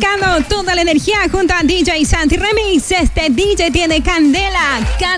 aplicando toda la energía junto a DJ Santi Remix. Este DJ tiene candela,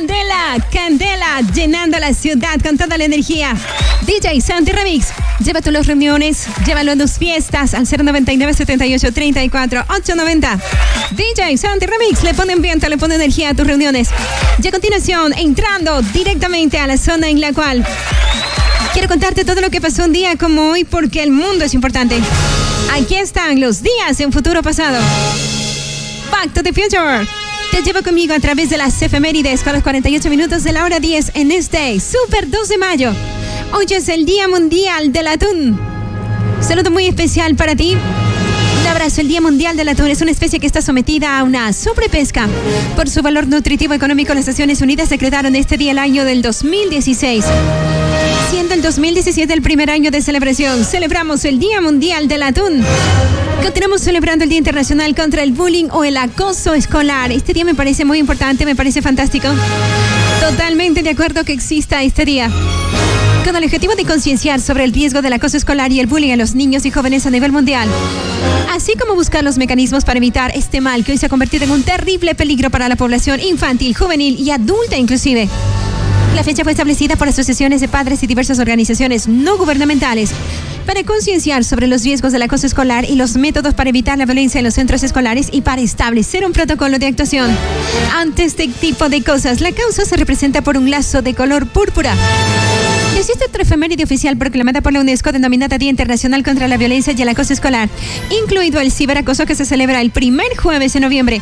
llenando la ciudad con toda la energía. DJ Santi Remix, llévate a las reuniones, llévalo a tus fiestas al 099 78 34 890. DJ Santi Remix, le pone ambiente, le pone energía a tus reuniones. Y a continuación, entrando directamente a la zona en la cual quiero contarte todo lo que pasó un día como hoy, porque el mundo es importante. Aquí están los días en futuro pasado. Back to the Future. Te llevo conmigo a través de las efemérides para los 48 minutos de la hora 10 en este Super 2 de mayo. Hoy es el Día Mundial del Atún. Saludo muy especial para ti. Un abrazo. El Día Mundial del Atún es una especie que está sometida a una sobrepesca. Por su valor nutritivo económico, las Naciones Unidas decretaron este día el año del 2016. Siendo el 2017 el primer año de celebración, celebramos el Día Mundial del Atún. Continuamos celebrando el Día Internacional contra el Bullying o el Acoso Escolar. Este día me parece muy importante, me parece fantástico. Totalmente de acuerdo que exista este día, con el objetivo de concienciar sobre el riesgo del acoso escolar y el bullying a los niños y jóvenes a nivel mundial, así como buscar los mecanismos para evitar este mal que hoy se ha convertido en un terrible peligro para la población infantil, juvenil y adulta inclusive. La fecha fue establecida por asociaciones de padres y diversas organizaciones no gubernamentales para concienciar sobre los riesgos del acoso escolar y los métodos para evitar la violencia en los centros escolares y para establecer un protocolo de actuación ante este tipo de cosas. La causa se representa por un lazo de color púrpura. Existe otra efeméride oficial proclamada por la UNESCO denominada Día Internacional contra la Violencia y el Acoso Escolar, incluido el ciberacoso, que se celebra el primer jueves de noviembre.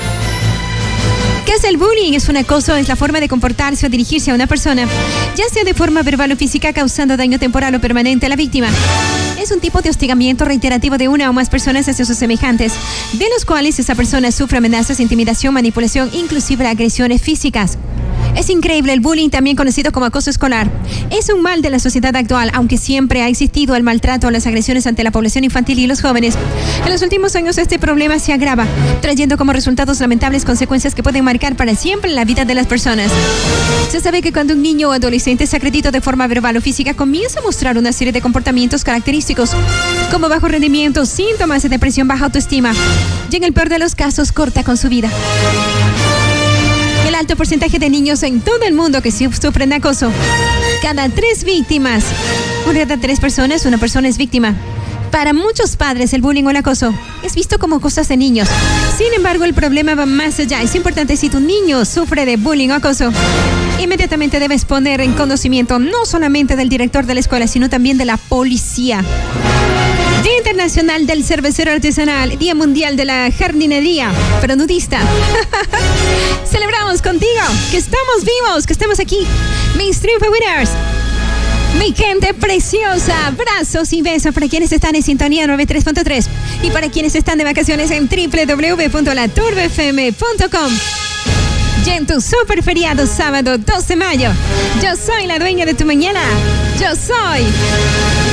¿Qué es el bullying? Es un acoso, es la forma de comportarse o dirigirse a una persona, ya sea de forma verbal o física, causando daño temporal o permanente a la víctima. Es un tipo de hostigamiento reiterativo de una o más personas hacia sus semejantes, de los cuales esa persona sufre amenazas, intimidación, manipulación, inclusive agresiones físicas. Es increíble, el bullying, también conocido como acoso escolar, es un mal de la sociedad actual, aunque siempre ha existido el maltrato o las agresiones ante la población infantil y los jóvenes. En los últimos años este problema se agrava, trayendo como resultados lamentables consecuencias que pueden marcar para siempre la vida de las personas. Se sabe que cuando un niño o adolescente es agredido de forma verbal o física, comienza a mostrar una serie de comportamientos característicos, como bajo rendimiento, síntomas de depresión, baja autoestima, y en el peor de los casos, corta con su vida. El alto porcentaje de niños en todo el mundo que sufren acoso. Cada 3 víctimas, una de 3 personas, una persona es víctima. Para muchos padres, el bullying o el acoso es visto como cosas de niños. Sin embargo, el problema va más allá. Es importante, si tu niño sufre de bullying o acoso, inmediatamente debes poner en conocimiento no solamente del director de la escuela, sino también de la policía. Día Internacional del Cervecero Artesanal, Día Mundial de la Jardinería, pero nudista. Celebramos contigo que estamos vivos, que estamos aquí. Mainstream Winners. Mi gente preciosa, abrazos y besos para quienes están en sintonía 93.3 y para quienes están de vacaciones en www.laturbfm.com. Y en tu super feriado sábado 2 de mayo, yo soy la dueña de tu mañana. Yo soy